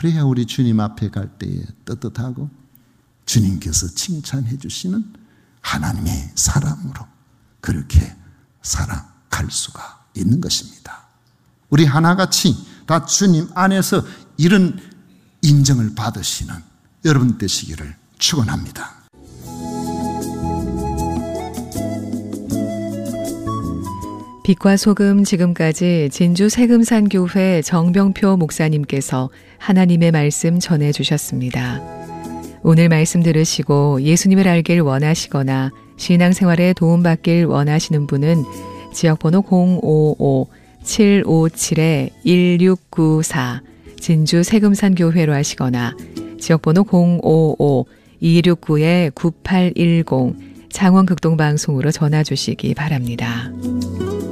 그래야 우리 주님 앞에 갈 때에 떳떳하고 주님께서 칭찬해 주시는 하나님의 사람으로 그렇게 살아갈 수가 있는 것입니다. 우리 하나같이 다 주님 안에서 이런 인정을 받으시는 여러분 되시기를 축원합니다. 빛과 소금 지금까지 진주 세금산교회 정병표 목사님께서 하나님의 말씀 전해주셨습니다. 오늘 말씀 들으시고 예수님을 알길 원하시거나 신앙생활에 도움받길 원하시는 분은 지역번호 055-757-1694 진주 세금산교회로 하시거나 지역번호 055-269-9810 창원극동방송으로 전화 주시기 바랍니다.